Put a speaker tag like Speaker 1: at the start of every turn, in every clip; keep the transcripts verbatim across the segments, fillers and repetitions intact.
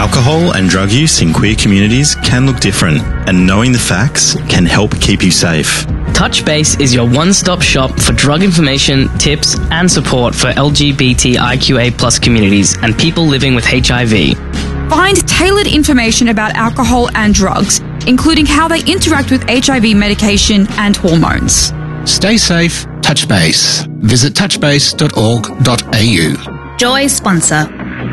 Speaker 1: Alcohol and drug use in queer communities can look different, and knowing the facts can help keep you safe.
Speaker 2: Touch Base is your one-stop shop for drug information, tips, and support for L G B T I Q A plus communities and people living with H I V.
Speaker 3: Find tailored information about alcohol and drugs, including how they interact with H I V medication and hormones.
Speaker 4: Stay safe, Touch Base. Visit touch base dot org dot a u.
Speaker 5: Joy sponsor.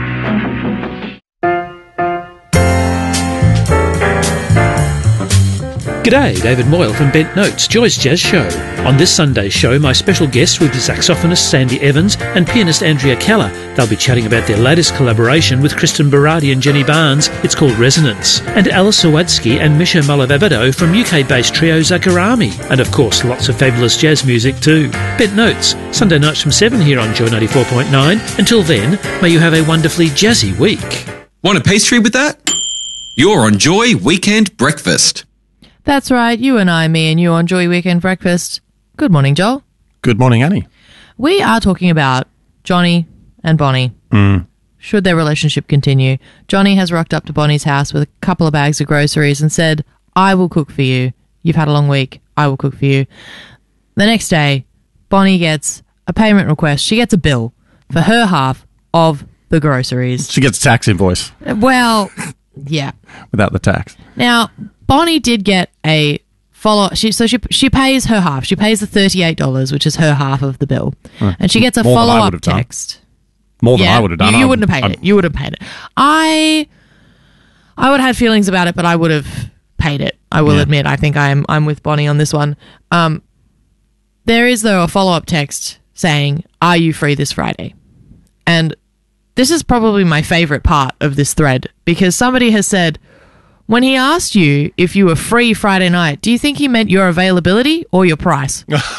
Speaker 6: G'day, David Moyle from Bent Notes, Joy's Jazz Show. On this Sunday's show, my special guests will be saxophonist Sandy Evans and pianist Andrea Keller. They'll be chatting about their latest collaboration with Kristen Berardi and Jenny Barnes. It's called Resonance. And Alice Sawadsky and Misha Malavavado from U K-based trio Zakarami. And of course, lots of fabulous jazz music too. Bent Notes, Sunday nights from seven here on Joy ninety-four point nine. Until then, may you have a wonderfully jazzy week.
Speaker 7: Want a pastry with that? You're on Joy Weekend Breakfast.
Speaker 8: That's right, you and I, me and you on Joy Weekend Breakfast. Good morning, Joel.
Speaker 9: Good morning, Annie.
Speaker 8: We are talking about Johnny and Bonnie.
Speaker 9: Mm.
Speaker 8: Should their relationship continue? Johnny has rocked up to Bonnie's house with a couple of bags of groceries and said, I will cook for you. You've had a long week. I will cook for you. The next day, Bonnie gets a payment request. She gets a bill for her half of the groceries.
Speaker 9: She gets a tax invoice.
Speaker 8: Well, yeah.
Speaker 9: Without the tax.
Speaker 8: Now, Bonnie did get a follow. She so she she pays her half. She pays the thirty-eight dollars, which is her half of the bill, uh, and she gets a follow up text.
Speaker 9: More than
Speaker 8: yeah,
Speaker 9: I would have done.
Speaker 8: You, you
Speaker 9: I'm,
Speaker 8: wouldn't have paid
Speaker 9: I'm,
Speaker 8: it. You would have paid it. I I would have had feelings about it, but I would have paid it. I will
Speaker 9: yeah.
Speaker 8: admit. I think I'm I'm with Bonnie on this one. Um, there is though a follow up text saying, "Are you free this Friday?" And this is probably my favorite part of this thread because somebody has said, when he asked you if you were free Friday night, do you think he meant your availability or your price?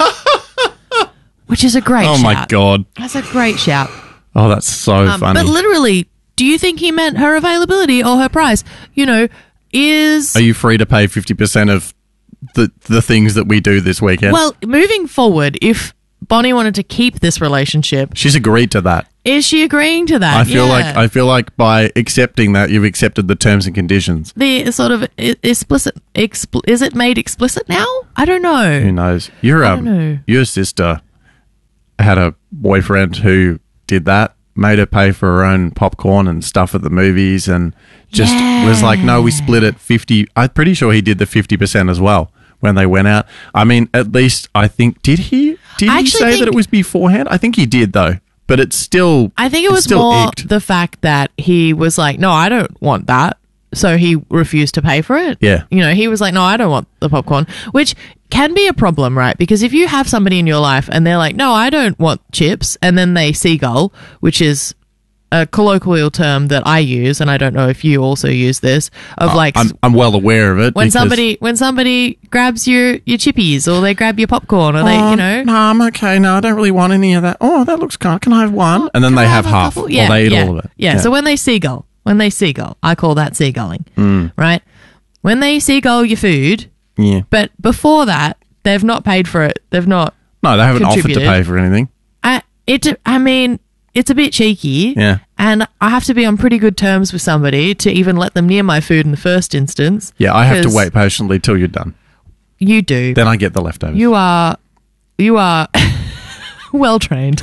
Speaker 8: Which is a great
Speaker 9: oh
Speaker 8: shout.
Speaker 9: Oh, my God.
Speaker 8: That's a great shout.
Speaker 9: Oh, that's so
Speaker 8: um,
Speaker 9: funny.
Speaker 8: But literally, do you think he meant her availability or her price? You know, is...
Speaker 9: Are you free to pay fifty percent of the, the things that we do this weekend?
Speaker 8: Well, moving forward, if Bonnie wanted to keep this relationship...
Speaker 9: She's agreed to that.
Speaker 8: Is she agreeing to that?
Speaker 9: I feel
Speaker 8: yeah.
Speaker 9: like I feel like by accepting that, you've accepted the terms and conditions.
Speaker 8: The sort of explicit, expl- is it made explicit now? I don't know.
Speaker 9: Who knows? Your
Speaker 8: I
Speaker 9: um,
Speaker 8: don't know.
Speaker 9: your sister had a boyfriend who did that, made her pay for her own popcorn and stuff at the movies, and just
Speaker 8: yeah.
Speaker 9: was like, "No, we split it fifty." I'm pretty sure he did the fifty percent as well when they went out. I mean, at least I think did he did
Speaker 8: I
Speaker 9: he say that it was beforehand? I think he did though. But it's still...
Speaker 8: I think it was
Speaker 9: still
Speaker 8: more
Speaker 9: icked.
Speaker 8: the fact that he was like, no, I don't want that. So he refused to pay for it.
Speaker 9: Yeah.
Speaker 8: You know, he was like, no, I don't want the popcorn, which can be a problem, right? Because if you have somebody in your life and they're like, no, I don't want chips, and then they seagull, which is a colloquial term that I use, and I don't know if you also use this, of
Speaker 9: Oh,
Speaker 8: like...
Speaker 9: I'm, I'm well aware of it.
Speaker 8: When
Speaker 9: because-
Speaker 8: somebody when somebody grabs your, your chippies or they grab your popcorn or they,
Speaker 9: Oh,
Speaker 8: you know...
Speaker 9: No, I'm okay. No, I don't really want any of that. Oh, that looks kind. Can I have one? And then
Speaker 8: Can
Speaker 9: they
Speaker 8: I
Speaker 9: have
Speaker 8: a
Speaker 9: half,
Speaker 8: couple?
Speaker 9: or
Speaker 8: Yeah,
Speaker 9: they eat
Speaker 8: yeah,
Speaker 9: all of it.
Speaker 8: Yeah. So when they seagull, when they seagull, I call that seagulling,
Speaker 9: Mm.
Speaker 8: right? When they seagull your food,
Speaker 9: Yeah.
Speaker 8: but before that, they've not paid for it. They've not.
Speaker 9: No, they haven't offered to
Speaker 8: contributed.
Speaker 9: pay for anything.
Speaker 8: I it. I mean, it's a bit cheeky.
Speaker 9: Yeah.
Speaker 8: And I have to be on pretty good terms with somebody to even let them near my food in the first instance.
Speaker 9: Yeah, I have to
Speaker 8: 'cause
Speaker 9: wait patiently till you're done.
Speaker 8: You do.
Speaker 9: Then I get the leftovers.
Speaker 8: You are. You are. Well trained.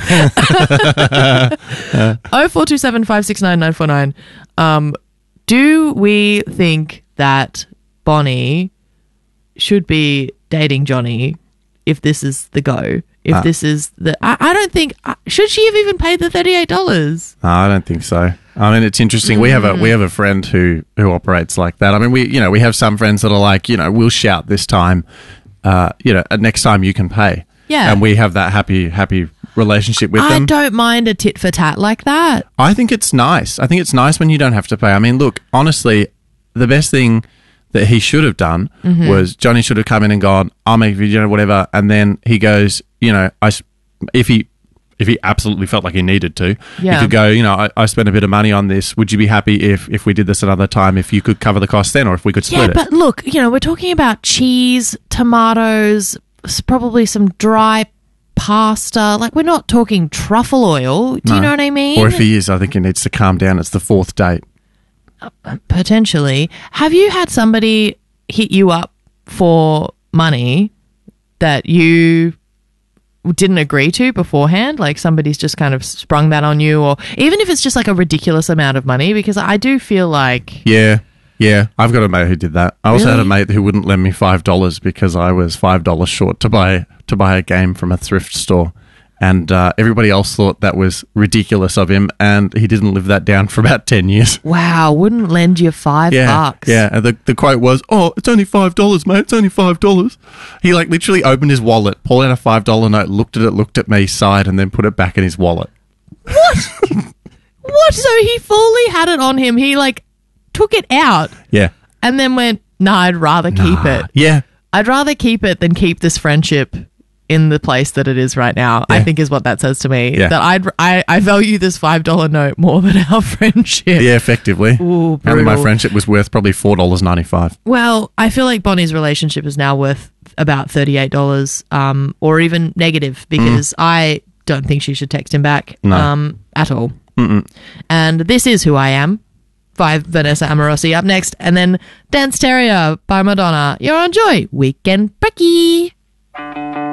Speaker 8: Oh four two seven five six nine nine four nine. Um, do we think that Bonnie should be dating Johnny if this is the go? If
Speaker 9: Ah.
Speaker 8: this is the, I, I don't think uh, should she have even paid the thirty eight dollars?
Speaker 9: No, I don't think so. I mean, it's interesting. We have a we have a friend who who operates like that. I mean, we you know we have some friends that are like, you know, we'll shout this time, uh, you know, next time you can pay.
Speaker 8: Yeah.
Speaker 9: And we have that happy happy relationship with
Speaker 8: I
Speaker 9: them.
Speaker 8: don't mind a tit for tat like that.
Speaker 9: I think it's nice. I think it's nice when you don't have to pay. I mean, look, honestly, the best thing that he should have done
Speaker 8: Mhm.
Speaker 9: was Johnny should have come in and gone, I'll make a video, whatever. And then he goes, you know, I, s- if he if he absolutely felt like he needed to,
Speaker 8: Yeah.
Speaker 9: he could go, you know, I, I spent a bit of money on this. Would you be happy if, if we did this another time, if you could cover the cost then, or if we could split
Speaker 8: Yeah,
Speaker 9: it?
Speaker 8: but look, you know, we're talking about cheese, tomatoes, s- probably some dry pasta. Like, we're not talking truffle oil. Do you
Speaker 9: No.
Speaker 8: know what I mean?
Speaker 9: Or if he is, I think he needs to calm down. It's the fourth date.
Speaker 8: Potentially. Have you had somebody hit you up for money that you didn't agree to beforehand? Like somebody's just kind of sprung that on you, or even if it's just like a ridiculous amount of money, because I do feel like...
Speaker 9: Yeah, yeah. I've got a mate who did that. I also
Speaker 8: Really?
Speaker 9: had a mate who wouldn't lend me five dollars because I was five dollars short to buy to buy a game from a thrift store. And uh, everybody else thought that was ridiculous of him, and he didn't live that down for about ten years.
Speaker 8: Wow, wouldn't lend you five
Speaker 9: Yeah,
Speaker 8: bucks.
Speaker 9: yeah. And the, the quote was, "Oh, it's only five dollars, mate. It's only five dollars." He like literally opened his wallet, pulled out a five dollar note, looked at it, looked at me, sighed, and then put it back in his wallet.
Speaker 8: What? What? So he fully had it on him. He like took it out
Speaker 9: Yeah,
Speaker 8: and then went, "No, I'd rather keep it.
Speaker 9: yeah,
Speaker 8: I'd rather keep it than keep this friendship in the place that it is right now." I
Speaker 9: Yeah.
Speaker 8: think is what that says to me.
Speaker 9: Yeah.
Speaker 8: That I'd I, I value this five dollar note more than our friendship.
Speaker 9: yeah. Effectively,
Speaker 8: Ooh,
Speaker 9: apparently my
Speaker 8: brutal.
Speaker 9: friendship was worth probably four dollars ninety five.
Speaker 8: Well, I feel like Bonnie's relationship is now worth about thirty-eight dollars, um, or even negative, because I don't think she should text him back
Speaker 9: No.
Speaker 8: um, at all. Mm-mm. And this is Who I Am by Vanessa Amorosi up next, and then Dance Terrier by Madonna. You're on Joy Weekend Brekkie.